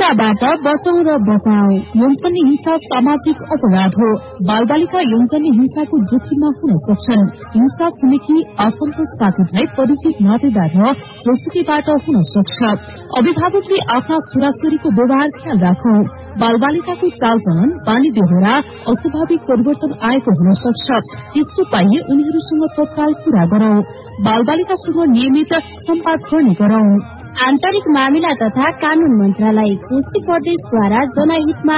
हिंसाबाट बचाउ र बचाऊ। यौनजन्य हिंसा सामाजिक अपराध हो। बालबालिका यौनजन्य हिंसाको जोखिममा हुन सक्छन्। हिंसा छिमेकी आफन्त साथीभाइ परिचित नातेदार र जोसुकीबाट हुन सक्छ। अभिभावकले आफ्ना छोराछोरीको व्यवहार ख्याल राखौ। बालबालिकाको चालचलन बानी बेहोरा अस्वाभाविक परिवर्तन आएको हुन सक्छ। त्यस्तो पाइए उनीहरूसँग तत्काल कुरा गरौं। बालबालिकासँग नियमित सम्वाद गर्ने गरौं। आन्तरिक मामिला तथा कानून मन्त्रालय कोशी प्रदेशद्वारा जनहितमा